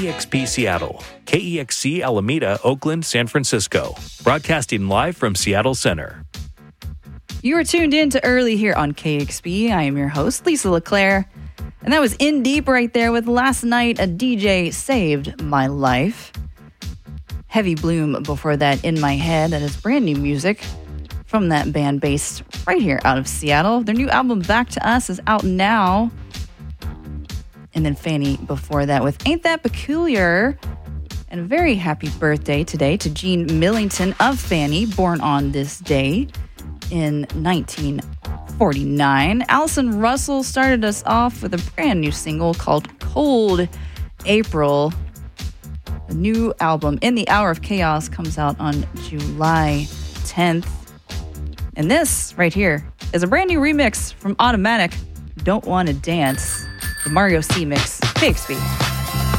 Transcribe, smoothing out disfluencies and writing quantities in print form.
KEXP Seattle, KEXC Alameda, Oakland, San Francisco. Broadcasting live from Seattle Center. You are tuned in to Early here on KEXP. I am your host, Lisa LeClaire. And that was In Deep right there with Last Night a DJ Saved My Life. Heavy Bloom before that, In My Head. That is brand new music from that band based right here out of Seattle. Their new album, Back to Us, is out now. And then Fanny before that with Ain't That Peculiar. And a very happy birthday today to Jean Millington of Fanny, born on this day in 1949. Allison Russell started us off with a brand new single called Cold April. The new album, In the Hour of Chaos, comes out on July 10th. And this right here is a brand new remix from Automatic, Don't Wanna Dance, the Mario C mix, KEXP.